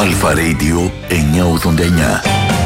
Αλφα Radio 989.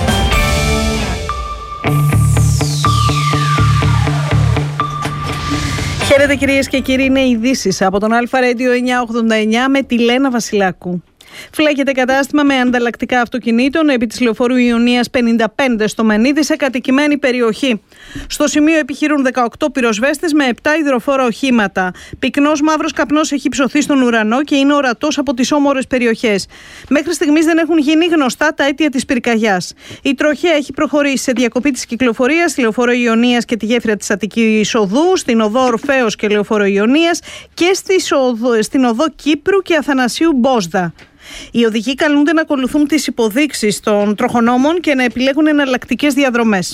Χαίρετε κυρίες και κύριοι, είναι ειδήσεις από τον Αλφα Radio 989 με τη Λένα Βασιλάκου. Φλέγεται κατάστημα με ανταλλακτικά αυτοκινήτων επί της λεωφόρου Ιωνίας 55 στο Μενίδη σε κατοικημένη περιοχή. Στο σημείο επιχειρούν 18 πυροσβέστες με 7 υδροφόρα οχήματα. Πυκνός μαύρος καπνός έχει ψωθεί στον ουρανό και είναι ορατός από τις όμορες περιοχές. Μέχρι στιγμής δεν έχουν γίνει γνωστά τα αίτια της πυρκαγιάς. Η τροχέα έχει προχωρήσει σε διακοπή της κυκλοφορίας στη λεωφόρο Ιωνίας και τη γέφυρα της Αττικής Οδού, στην οδό Ορφέως και λεωφόρο Ιωνίας και στην οδό Κύπρου και Αθανασίου Μπόσδα. Οι οδηγοί καλούνται να ακολουθούν τις υποδείξεις των τροχονόμων και να επιλέγουν εναλλακτικές διαδρομές.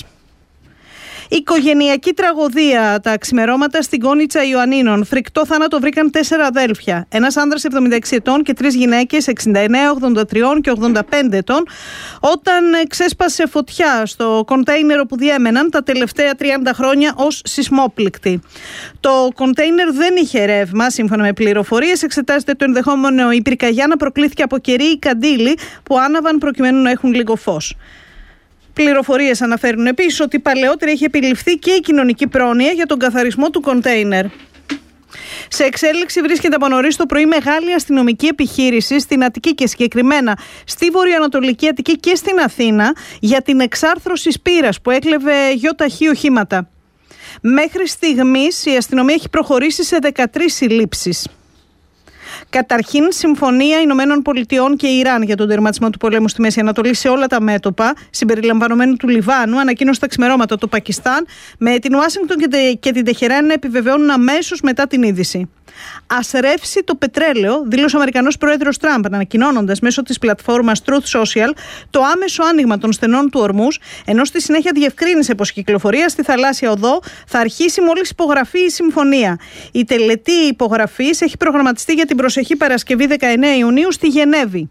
Οικογενειακή τραγωδία τα ξημερώματα στην Κόνιτσα Ιωαννίνων. Φρικτό θάνατο βρήκαν 4 αδέλφια. Ένας άνδρας 76 ετών και 3 γυναίκες 69, 83 και 85 ετών, όταν ξέσπασε φωτιά στο κοντέινερ όπου διέμεναν τα τελευταία 30 χρόνια ως σεισμόπληκτη. Το κοντέινερ δεν είχε ρεύμα, σύμφωνα με πληροφορίες. Εξετάζεται το ενδεχόμενο η πυρκαγιά να προκλήθηκε από κερί ή καντήλι που άναβαν προκειμένου να έχουν λίγο φως. Πληροφορίες αναφέρουν επίσης ότι παλαιότερα είχε επιληφθεί και η κοινωνική πρόνοια για τον καθαρισμό του κοντέινερ. Σε εξέλιξη βρίσκεται από νωρίς το πρωί μεγάλη αστυνομική επιχείρηση στην Αττική και συγκεκριμένα στη βορειοανατολική Αττική και στην Αθήνα για την εξάρθρωση σπήρας που έκλεβε γιοταχή οχήματα. Μέχρι στιγμής η αστυνομία έχει προχωρήσει σε 13 συλλήψεις. Καταρχήν, συμφωνία Ηνωμένων Πολιτειών και Ιράν για τον τερματισμό του πολέμου στη Μέση Ανατολή σε όλα τα μέτωπα, συμπεριλαμβανομένου του Λιβάνου, ανακοίνωσε τα ξημερώματα το Πακιστάν, με την Ουάσιγκτον και την Τεχεράνη να επιβεβαιώνουν αμέσως μετά την είδηση. Ας ρεύσει το πετρέλαιο, δήλωσε ο Αμερικανός πρόεδρος Τραμπ, ανακοινώνοντας μέσω της πλατφόρμας Truth Social το άμεσο άνοιγμα των στενών του Ορμούζ, ενώ στη συνέχεια διευκρίνησε πως η κυκλοφορία στη θαλάσσια οδό θα αρχίσει μόλις υπογραφεί η συμφωνία. Η τελετή υπογραφής έχει προγραμματιστεί για την προσεχή Παρασκευή 19 Ιουνίου στη Γενέβη.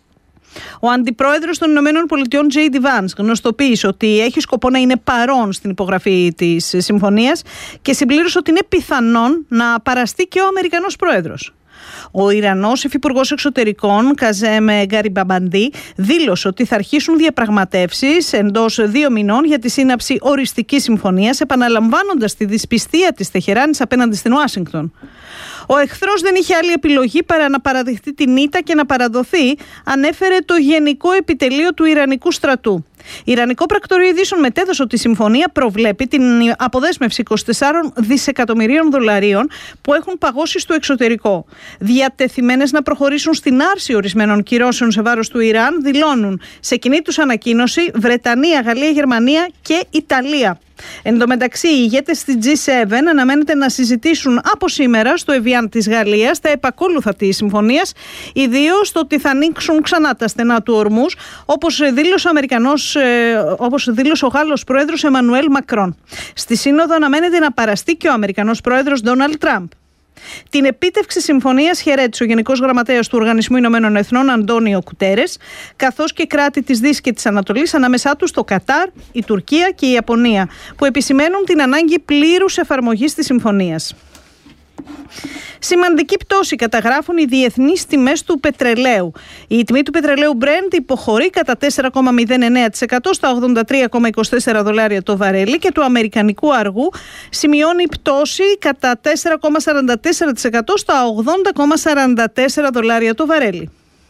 Ο αντιπρόεδρος των Ηνωμένων Πολιτειών J.D. Vance γνωστοποίησε ότι έχει σκοπό να είναι παρόν στην υπογραφή της συμφωνίας και συμπλήρωσε ότι είναι πιθανόν να παραστεί και ο Αμερικανός πρόεδρος. Ο Ιρανός υφυπουργός εξωτερικών Καζέμ Γκαριμπαμπαντή δήλωσε ότι θα αρχίσουν διαπραγματεύσεις εντός 2 μηνών για τη σύναψη οριστικής συμφωνίας, επαναλαμβάνοντας τη δυσπιστία της Τεχεράνης απέναντι στην Ουάσιγκτον. Ο εχθρός δεν είχε άλλη επιλογή παρά να παραδεχτεί την ήττα και να παραδοθεί, ανέφερε το Γενικό Επιτελείο του Ιρανικού Στρατού. Ιρανικό Πρακτορείο Ειδήσεων μετέδωσε ότι η συμφωνία προβλέπει την αποδέσμευση 24 δισεκατομμυρίων δολαρίων που έχουν παγώσει στο εξωτερικό. Διατεθειμένες να προχωρήσουν στην άρση ορισμένων κυρώσεων σε βάρος του Ιράν, δηλώνουν σε κοινή τους ανακοίνωση Βρετανία, Γαλλία, Γερμανία και Ιταλία. Εν τω μεταξύ, οι ηγέτες της G7 αναμένεται να συζητήσουν από σήμερα στο Εβιάν της Γαλλίας τα επακόλουθα της συμφωνίας, ιδίως το ότι θα ανοίξουν ξανά τα στενά του Ορμούζ, όπως δήλωσε ο Γάλλος πρόεδρος Εμμανουέλ Μακρόν. Στη Σύνοδο αναμένεται να παραστεί και ο Αμερικανός πρόεδρος Ντόναλντ Τραμπ. Την επίτευξη συμφωνίας χαιρέτησε ο Γενικός Γραμματέας του Οργανισμού Ηνωμένων Εθνών Αντώνιο Κουτέρες, καθώς και κράτη της Δύσης και της Ανατολής, ανάμεσά τους το Κατάρ, η Τουρκία και η Ιαπωνία, που επισημαίνουν την ανάγκη πλήρους εφαρμογής της συμφωνίας. Σημαντική πτώση καταγράφουν οι διεθνείς τιμές του πετρελαίου. Η τιμή του πετρελαίου Brent υποχωρεί κατά 4,09% στα $83,24 το βαρέλι και του αμερικανικού αργού σημειώνει πτώση κατά 4,44% στα $80,44 το βαρέλι.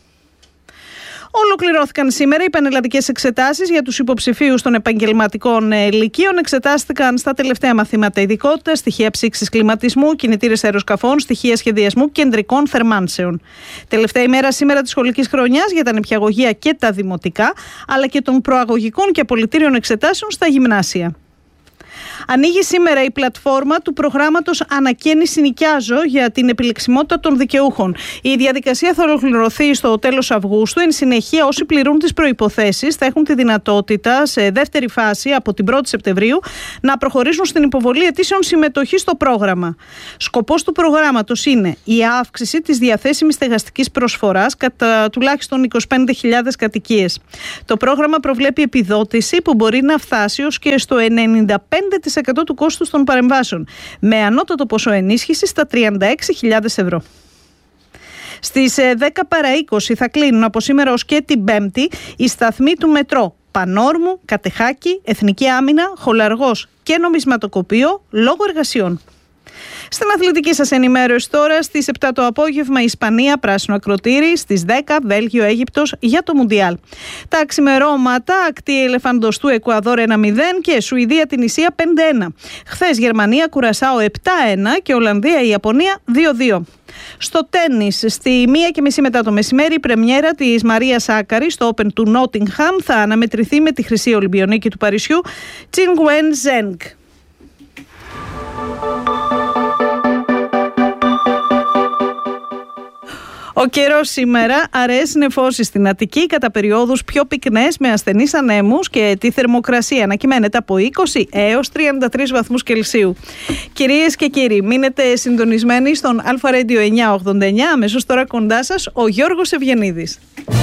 Ολοκληρώθηκαν σήμερα οι πανελλαδικές εξετάσεις για τους υποψηφίους των επαγγελματικών λυκείων. Εξετάστηκαν στα τελευταία μαθήματα ειδικότητα, στοιχεία ψήξης κλιματισμού, κινητήρες αεροσκαφών, στοιχεία σχεδιασμού κεντρικών θερμάνσεων. Τελευταία ημέρα σήμερα της σχολικής χρονιάς για τα νηπιαγωγεία και τα δημοτικά, αλλά και των προαγωγικών και απολυτήριων εξετάσεων στα γυμνάσια. Ανοίγει σήμερα η πλατφόρμα του προγράμματος Ανακαίνιση Νοικιάζω για την επιλεξιμότητα των δικαιούχων. Η διαδικασία θα ολοκληρωθεί στο τέλος Αυγούστου. Εν συνεχεία, όσοι πληρούν τις προϋποθέσεις θα έχουν τη δυνατότητα σε δεύτερη φάση από την 1η Σεπτεμβρίου να προχωρήσουν στην υποβολή αιτήσεων συμμετοχής στο πρόγραμμα. Σκοπός του προγράμματος είναι η αύξηση της διαθέσιμης στεγαστικής προσφοράς κατά τουλάχιστον 25.000 κατοικίες. Το πρόγραμμα προβλέπει επιδότηση που μπορεί να φτάσει ως και στο 95% του κόστους των παρεμβάσεων, με ανώτατο ποσό ενίσχυσης στα 36.000 ευρώ. Στις 10 παρά 20 θα κλείνουν από σήμερα ως και την Πέμπτη οι σταθμοί του μετρό Πανόρμου, Κατεχάκη, Εθνική Άμυνα, Χολαργός και Νομισματοκοπείο λόγω εργασιών. Στην αθλητική σας ενημέρωση τώρα, στις 7 το απόγευμα Ισπανία, πράσινο ακροτήρι, στις 10 Βέλγιο, Αίγυπτος για το Μουντιάλ. Τα ξημερώματα, ακτή Ελεφαντοστού, Εκουαδόρ 1-0 και Σουηδία, Τινησία 5-1. Χθες Γερμανία, Κουρασάο 7-1 και Ολλανδία, Ιαπωνία 2-2. Στο τένις, στη 1:30 μετά το μεσημέρι, η πρεμιέρα της Μαρία Σάκαρη στο Open του Νότιγχαμ θα αναμετρηθεί με τη χρυσή Ολυμπιονίκη του Παρισιού, Τσινγκουέν Ζένγκ. Ο καιρός σήμερα, αραιές νεφώσεις στην Αττική, κατά περιόδους πιο πυκνές με ασθενείς ανέμους και τη θερμοκρασία να κυμαίνεται από 20 έως 33 βαθμούς Κελσίου. Κυρίες και κύριοι, μείνετε συντονισμένοι στον Αλφα Radio 989, αμέσως τώρα κοντά σας ο Γιώργος Ευγενίδης.